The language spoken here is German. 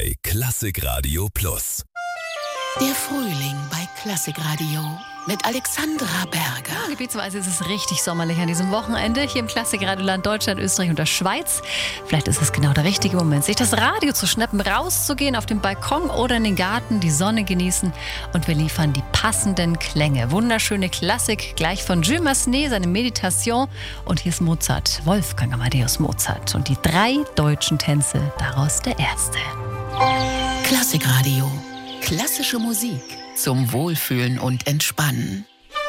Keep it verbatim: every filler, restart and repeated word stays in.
bei Klassik Radio Plus. Der Frühling bei Klassik Radio mit Alexandra Berger. Ja, gebietsweise ist es richtig sommerlich an diesem Wochenende hier im Klassikradioland Deutschland, Österreich und der Schweiz. Vielleicht ist es genau der richtige Moment, sich das Radio zu schnappen, rauszugehen auf den Balkon oder in den Garten, die Sonne genießen und wir liefern die passenden Klänge. Wunderschöne Klassik, gleich von Jules Massenet, seine Meditation. Und hier ist Mozart, Wolfgang Amadeus Mozart. Und die drei deutschen Tänze, daraus der erste. Klassik Radio. Klassische Musik zum Wohlfühlen und Entspannen.